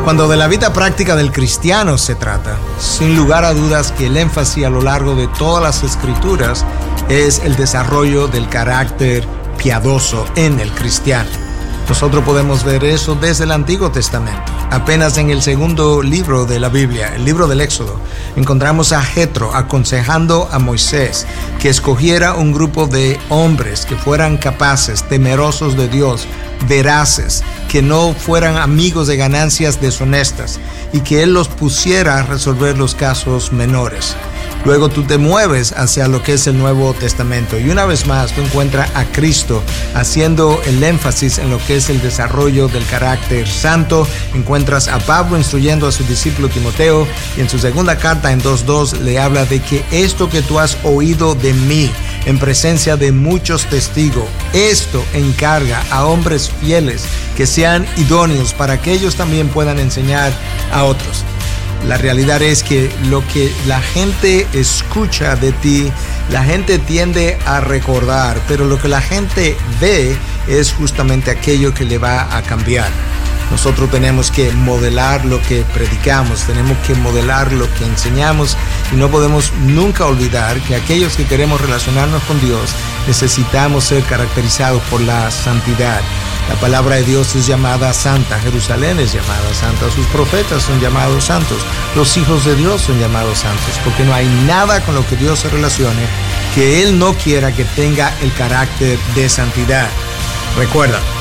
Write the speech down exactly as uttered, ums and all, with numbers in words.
Cuando de la vida práctica del cristiano se trata, sin lugar a dudas que el énfasis a lo largo de todas las escrituras es el desarrollo del carácter piadoso en el cristiano. Nosotros podemos ver eso desde el Antiguo Testamento. Apenas en el segundo libro de la Biblia, el libro del Éxodo, encontramos a Jetro aconsejando a Moisés que escogiera un grupo de hombres que fueran capaces, temerosos de Dios, veraces, que no fueran amigos de ganancias deshonestas y que él los pusiera a resolver los casos menores. Luego tú te mueves hacia lo que es el Nuevo Testamento y una vez más tú encuentras a Cristo haciendo el énfasis en lo que es el desarrollo del carácter santo. Encuentras a Pablo instruyendo a su discípulo Timoteo y en su segunda carta en dos dos le habla de que esto que tú has oído de mí en presencia de muchos testigos, esto encarga a hombres fieles que sean idóneos para que ellos también puedan enseñar a otros. La realidad es que lo que la gente escucha de ti, la gente tiende a recordar, pero lo que la gente ve es justamente aquello que le va a cambiar. Nosotros tenemos que modelar lo que predicamos, tenemos que modelar lo que enseñamos y no podemos nunca olvidar que aquellos que queremos relacionarnos con Dios necesitamos ser caracterizados por la santidad. La palabra de Dios es llamada santa, Jerusalén es llamada santa, sus profetas son llamados santos, los hijos de Dios son llamados santos, porque no hay nada con lo que Dios se relacione que Él no quiera que tenga el carácter de santidad. Recuerda,